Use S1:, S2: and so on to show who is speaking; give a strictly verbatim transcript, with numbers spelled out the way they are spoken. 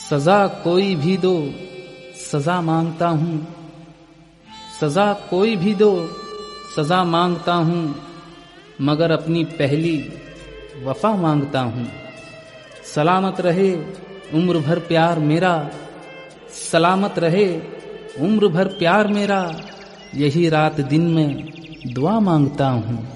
S1: सजा कोई भी दो सजा मांगता हूँ, सजा कोई भी दो सजा मांगता हूँ, मगर अपनी पहली वफा मांगता हूँ। सलामत रहे उम्र भर प्यार मेरा, सलामत रहे उम्र भर प्यार मेरा, यही रात दिन में दुआ मांगता हूँ।